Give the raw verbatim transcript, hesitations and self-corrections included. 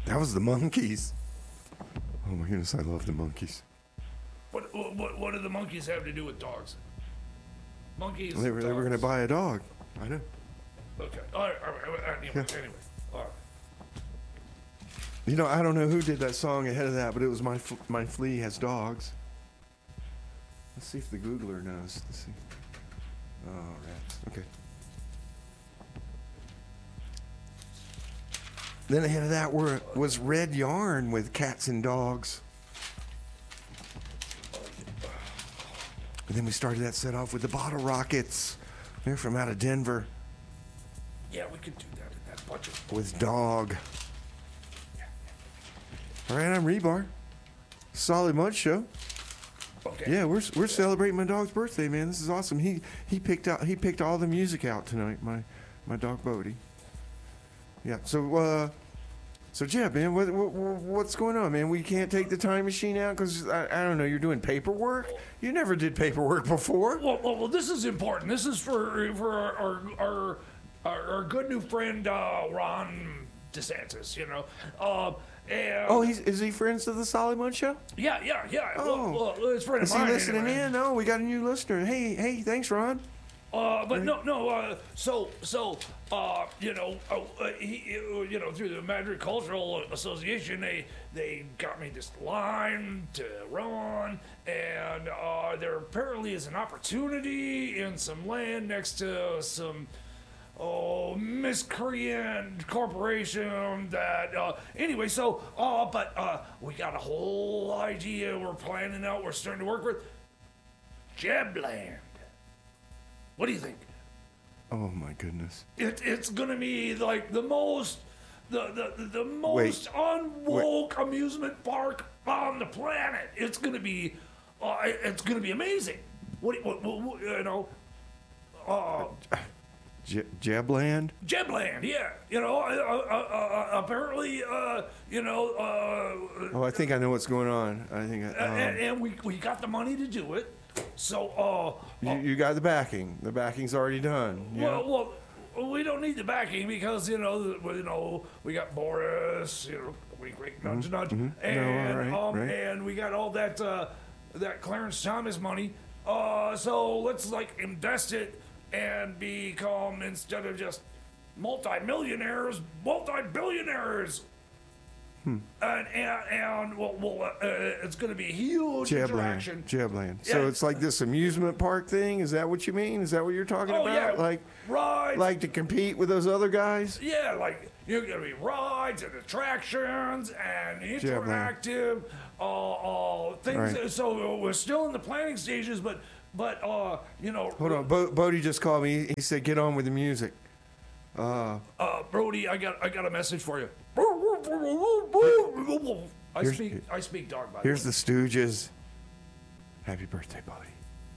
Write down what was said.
That was the Monkees. Oh my goodness, I love the Monkees. What what what do the monkeys have to do with dogs? Monkeys. They were, they were going to buy a dog. I know. Okay. All right. All right. All right. Anyway. Yeah. Anyway. All right. You know, I don't know who did that song ahead of that, but it was My F- My Flea Has Dogs. Let's see if the Googler knows. Let's see. Oh, rats. Okay. Then ahead of that were, was Red Yarn with Cats and Dogs. And then we started that set off with the Bottle Rockets. They're from out of Denver Yeah, we could do that in that budget. with Dog. All right, I'm Rebar. Solid Mud Show. Okay. Yeah, we're we're celebrating my dog's birthday, man. This is awesome. He he picked out he picked all the music out tonight. My my dog Bodie. Yeah. So uh, so Jeb, man, what, what what's going on, man? We can't take the time machine out because I, I don't know. You're doing paperwork. You never did paperwork before. Well, well, well, this is important. This is for for our our our, our, our good new friend uh, Ron DeSantis. You know. Uh, and Oh, he's is he friends to the Solid Mud Show? yeah, yeah, yeah. Oh. Well, well, it's a friend of Is he mine. listening anyway. in? Oh, we got a new listener. Hey, hey, thanks, Ron. Uh, but no, no. Uh, so, so, uh, you know, uh, uh, he, uh, you know, through the Madrid Cultural Association, they they got me this line to run, and uh, there apparently is an opportunity in some land next to some. Oh, miscreant corporation that, uh, anyway, so, uh, but, uh, we got a whole idea we're planning out, we're starting to work with Jebland. What do you think? Oh my goodness. It, it's gonna be like the most, the, the, the most unwoke amusement park on the planet. It's gonna be, uh, it's gonna be amazing. What, do you- what, what, what you know, uh, J- Jebland. Jebland, yeah. You know, uh, uh, uh, apparently, uh, you know, uh, Oh, I think I know what's going on. I think I, um, and, and we, we got the money to do it. So, uh, you, you got the backing. The backing's already done. you know? well, well, we don't need the backing because, you know, the- you know, we got Boris, you know, wink, wink, nudge, nudge, and, No, all right, um, right. and we got all that, uh, that Clarence Thomas money. Uh, so let's, like, invest it and become, instead of just multi-millionaires, multi-billionaires. Hmm. And, and, and well, well uh, it's going to be a huge Jebland. interaction. Jebland. So Yeah. it's like this amusement park thing. Is that what you mean? Is that what you're talking Oh, about? yeah. Like, Rides. like to compete with those other guys? Yeah, like you're gonna be rides and attractions and interactive uh, uh, things. Right. So we're still in the planning stages, but but uh, you know, Hold on. Bo- Bodie just called me. He said, "Get on with the music." Uh, uh, Brody, I got I got a message for you. I Here's- speak I speak dog by the here's way. the Stooges. Happy birthday, Bodie.